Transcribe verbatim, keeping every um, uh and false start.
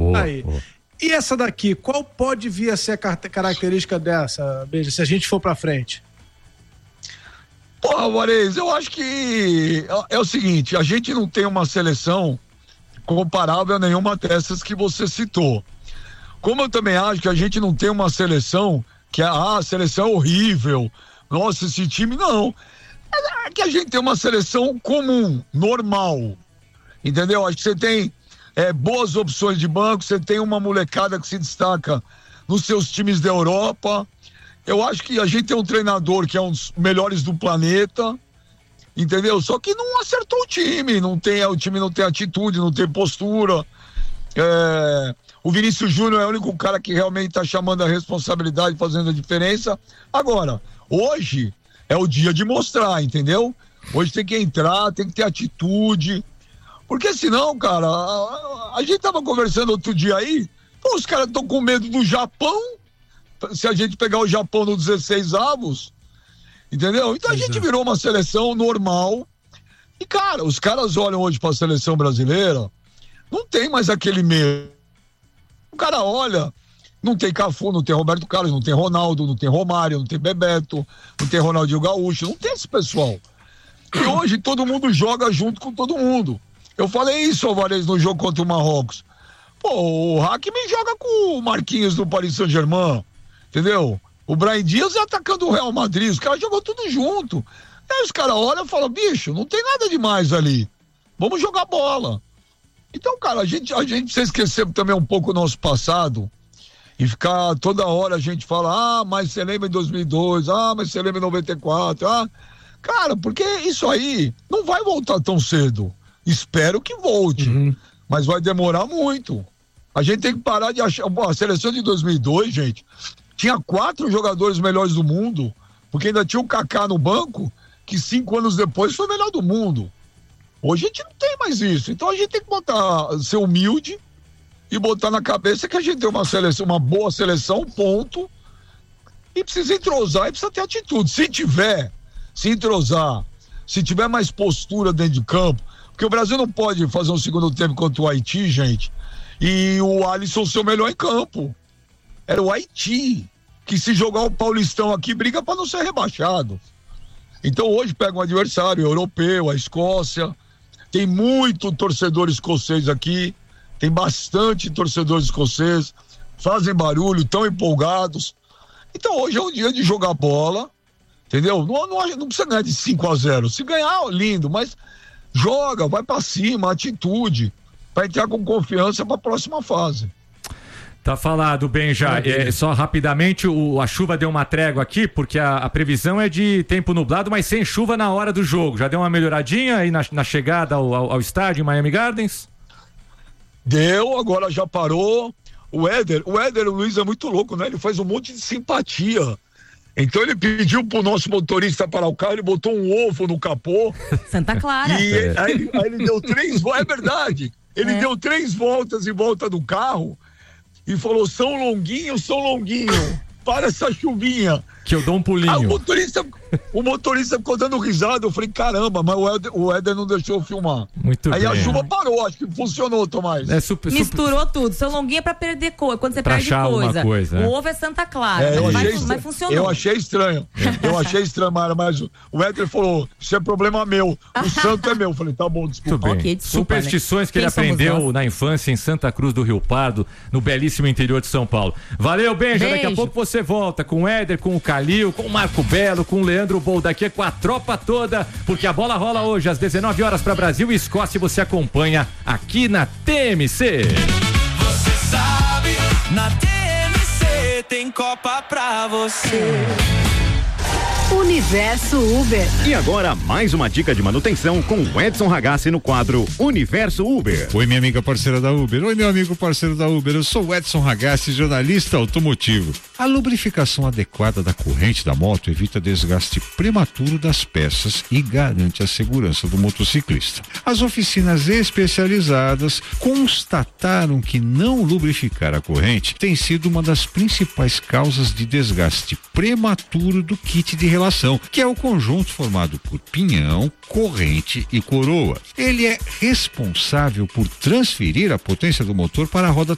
Boa, Aí. boa. E essa daqui, qual pode vir a ser a característica dessa, Beija, se a gente for pra frente? Porra, Juarez, eu acho que é, é o seguinte, a gente não tem uma seleção comparável a nenhuma dessas que você citou. Como eu também acho que a gente não tem uma seleção que ah, a seleção é horrível, nossa, esse time não. É que a gente tem uma seleção comum, normal, entendeu? Acho que você tem é, boas opções de banco, você tem uma molecada que se destaca nos seus times da Europa. Eu acho que a gente tem um treinador que é um dos melhores do planeta, entendeu? Só que não acertou o time, não tem, o time não tem atitude, não tem postura. É, o Vinícius Júnior é o único cara que realmente está chamando a responsabilidade, fazendo a diferença. Agora, hoje é o dia de mostrar, entendeu? Hoje tem que entrar, tem que ter atitude, porque senão, cara, a, a gente tava conversando outro dia aí, pô, os caras estão com medo do Japão. Se a gente pegar o Japão no dezesseis avos, entendeu? Então a gente virou uma seleção normal. E, cara, os caras olham hoje pra seleção brasileira, não tem mais aquele medo. O cara olha, não tem Cafu, não tem Roberto Carlos, não tem Ronaldo, não tem Romário, não tem Bebeto, não tem Ronaldinho Gaúcho, não tem esse pessoal. E hoje todo mundo joga junto com todo mundo. Eu falei isso, Alvarez, no jogo contra o Marrocos. Pô, o Hakimi joga com o Marquinhos do Paris Saint-Germain. Entendeu? O Brahim Dias é atacando o Real Madrid, os caras jogam tudo junto. Aí os caras olham e falam, bicho, não tem nada demais ali. Vamos jogar bola. Então, cara, a gente, a gente precisa esquecer também um pouco o nosso passado e ficar toda hora a gente fala, ah, mas você lembra em dois mil e dois, ah, mas você lembra em noventa e quatro, ah. Cara, porque isso aí não vai voltar tão cedo. Espero que volte, uhum. Mas vai demorar muito. A gente tem que parar de achar, bom, a seleção de dois mil e dois, gente, tinha quatro jogadores melhores do mundo, porque ainda tinha o Kaká no banco, que cinco anos depois foi o melhor do mundo. Hoje a gente não tem mais isso. Então a gente tem que botar, ser humilde e botar na cabeça que a gente tem uma seleção, uma boa seleção, ponto. E precisa entrosar e precisa ter atitude. Se tiver, se entrosar, se tiver mais postura dentro de campo, porque o Brasil não pode fazer um segundo tempo contra o Haiti, gente, e o Alisson ser o melhor em campo. Era o Haiti, que se jogar o Paulistão aqui, briga para não ser rebaixado. Então hoje pega um adversário europeu, a Escócia, tem muito torcedor escocês aqui, tem bastante torcedores escoceses, fazem barulho, tão empolgados. Então hoje é um dia de jogar bola, entendeu? Não, não, não precisa ganhar de cinco a zero, se ganhar, lindo, mas joga, vai para cima, atitude, para entrar com confiança para a próxima fase. Tá falado, bem já. É, só rapidamente, o, a chuva deu uma trégua aqui, porque a, a previsão é de tempo nublado, mas sem chuva na hora do jogo. Já deu uma melhoradinha aí na, na chegada ao, ao, ao estádio em Miami Gardens? Deu, agora já parou. O Éder, o Éder, o Luiz é muito louco, né? Ele faz um monte de simpatia. Então ele pediu pro nosso motorista parar o carro, ele botou um ovo no capô. Santa Clara. E é. aí, aí ele deu três voltas, é verdade. Ele é. deu três voltas em volta do carro e falou, São Longuinho, São Longuinho, para essa chuvinha. Que eu dou um pulinho. Aí o motorista, o motorista ficou dando risada, eu falei, caramba, mas o Éder, o Éder não deixou eu filmar. Muito Aí bem. a chuva parou, acho que funcionou, Tomás. É super, super... Misturou tudo, São Longuinho é pra perder coisa, quando você pra perde coisa. coisa. O ovo é Santa Clara, é, eu mas, achei mas, mas funcionou. Eu achei estranho, eu achei estranho, Mara, mas o Éder falou, isso é problema meu, o santo é meu. Eu falei, tá bom, desculpa. Muito bem. Okay, desculpa, Superstições né? que ele Quem aprendeu na infância em Santa Cruz do Rio Pardo, no belíssimo interior de São Paulo. Valeu, Benja, Beijo. daqui a pouco você volta com o Éder, com o Calil, com o Marco Belo, com o Leandro Boldaquê, com a tropa toda, porque a bola rola hoje às dezenove horas para Brasil e Escócia, e você acompanha aqui na T M C. Você sabe, na T M C tem Copa pra você. Universo Uber. E agora, mais uma dica de manutenção com o Edson Ragazzi no quadro Universo Uber. Oi, minha amiga parceira da Uber. Oi, meu amigo parceiro da Uber. Eu sou o Edson Ragazzi, jornalista automotivo. A lubrificação adequada da corrente da moto evita desgaste prematuro das peças e garante a segurança do motociclista. As oficinas especializadas constataram que não lubrificar a corrente tem sido uma das principais causas de desgaste prematuro do kit de relação, que é o conjunto formado por pinhão, corrente e coroa. Ele é responsável por transferir a potência do motor para a roda